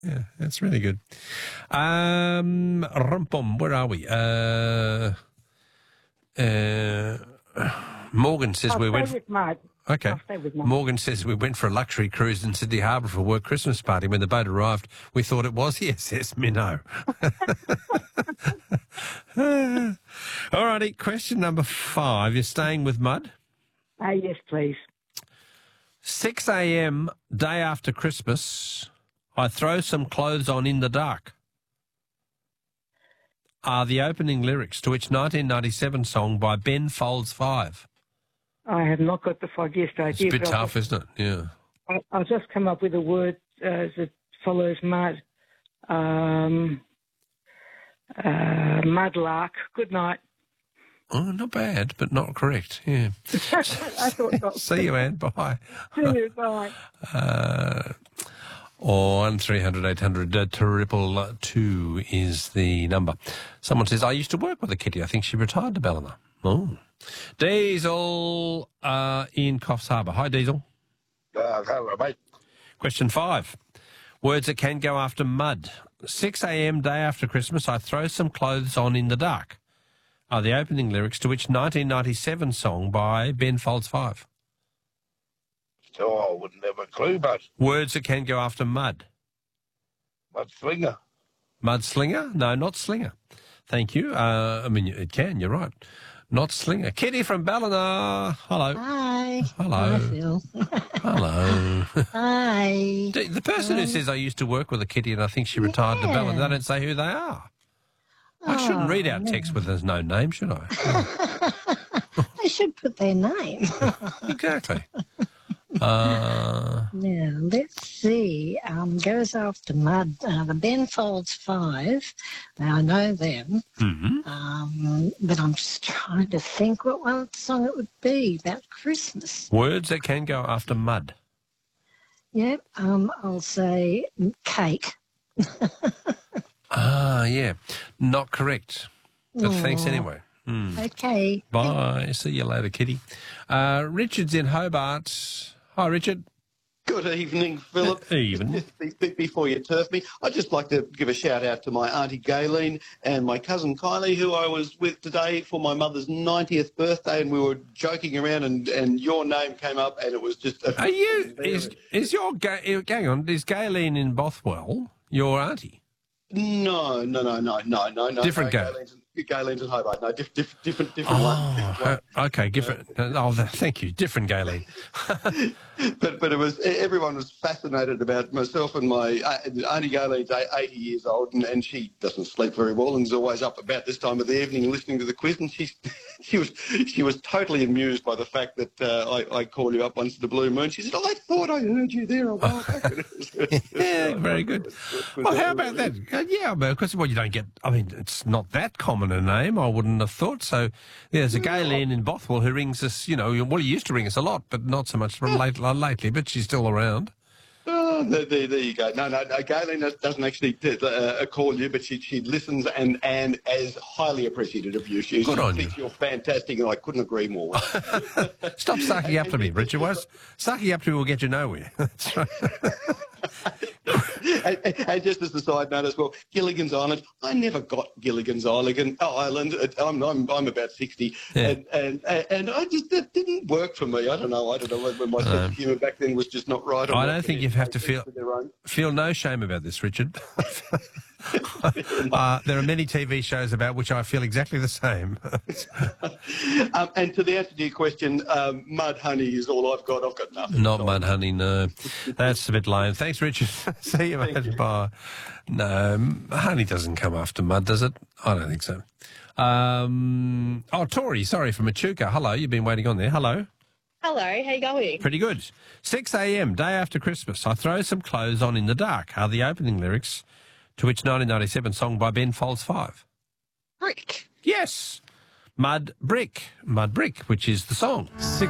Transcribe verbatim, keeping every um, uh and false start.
Yeah, that's really good. Um, Rumpum, where are we? Uh, uh, Morgan says I'll we stay went... with Mud. Okay. I'll stay with Mud. Morgan says we went for a luxury cruise in Sydney Harbour for a work Christmas party. When the boat arrived, we thought it was. Yes, yes, Minnow. All righty, question number five. You're staying with Mud? Uh, yes, please. six a.m. day after Christmas, I throw some clothes on in the dark are the opening lyrics to which nineteen ninety-seven song by Ben Folds Five? I have not got the foggiest idea. It's a bit but I'll tough, just, isn't it? Yeah. I'll, I'll just come up with a word uh, that follows Mud. Um, uh, Mudlark. Good night. Oh, not bad, but not correct. Yeah. I thought not. See you, Anne. Bye. See you, bye. Uh, or one three hundred eight hundred uh, triple two is the number. Someone says, I used to work with a kitty. I think she retired to Ballina. Oh. Diesel uh, in Coffs Harbour. Hi, Diesel. Uh, hello, mate. Question five. Words that can go after mud. six a.m. day after Christmas, I throw some clothes on in the dark are the opening lyrics to which nineteen ninety-seven song by Ben Folds Five? Oh, I wouldn't have a clue, but Words that can go after mud. Mudslinger. Mudslinger? No, not slinger. Thank you. Uh, I mean, it can, you're right. Not slinger. Kitty from Ballina. Hello. Hi. Hello. Hi, Phil. Hello. Hi. The person who says I used to work with a kitty and I think she retired to Yeah. Ballina, they don't say who they are. I shouldn't read out text where there's no name, should I? They should put their name. Exactly. Uh, Now, let's see. Um, goes after Mud. Uh, the Ben Folds Five. Now, I know them. mhm. Um, but I'm just trying to think what one song it would be about Christmas. Words that can go after mud. Yep. Um, I'll say cake. Ah, yeah. Not correct. But Aw. thanks anyway. Mm. Okay. Bye. See you later, Kitty. Uh, Richard's in Hobart. Hi, Richard. Good evening, Philip. Even. Just be- be- Before you turf me, I'd just like to give a shout out to my auntie Gayleen and my cousin Kylie, who I was with today for my mother's ninetieth birthday, and we were joking around, and, and your name came up, and it was just. A Are you? Is is your ga- hang on? Is Gayleen in Bothwell your auntie? No, no, no, no, no, no, no. Different no, Gay- Gayleen's, Gayleen's in Hobart. No, diff, diff, different, different one. Different Oh, one. uh, okay, different. Oh, th- thank you. Different Gayleen. But but it was everyone was fascinated about myself and my uh, Auntie Gayleen's eighty years old, and, and she doesn't sleep very well and is always up about this time of the evening listening to the quiz, and she she was she was totally amused by the fact that uh, I, I call you up once in the blue moon. She said, "I thought I heard you there a while back." Yeah, very good. Well, how about that? Uh, yeah, because well, you don't get. I mean, it's not that common a name. I wouldn't have thought so. Yeah, there's a Gayleen in Bothwell who rings us. You know, well, he used to ring us a lot, but not so much late, lately. But she's still around. Oh, there, there, there you go. No, no, no. Gayleen doesn't actually uh, call you, but she she listens and and is highly appreciative of you. She, Good she on thinks you. you're fantastic, and I couldn't agree more. Stop sucking up to me, Richard. Was sucking up to me will get you nowhere. That's right. and, and, and just as a side note as well, Gilligan's Island. I never got Gilligan's Island. Oh, Island. I'm I'm, I'm about sixty, Yeah. and, and and I just that didn't work for me. I don't know. I don't know whether my sense of humour back then was just not right. or I not. don't think you have to feel Their own. feel no shame about this, Richard. uh, there are many T V shows about which I feel exactly the same. um, and to the answer to your question, um, mud honey is all I've got. I've got nothing. Not Sorry. mud honey, no. That's a bit lame. Thanks, Richard. See you, mate. you. Bye. No, m- honey doesn't come after mud, does it? I don't think so. Um, oh, Tori, sorry, from Echuca. Hello, you've been waiting on there. Hello. Hello, how you going? Pretty good. six a.m., day after Christmas. I throw some clothes on in the dark are the opening lyrics to which nineteen ninety-seven song by Ben Folds Five? Brick. Yes. Mud Brick. Mud Brick, which is the song. Six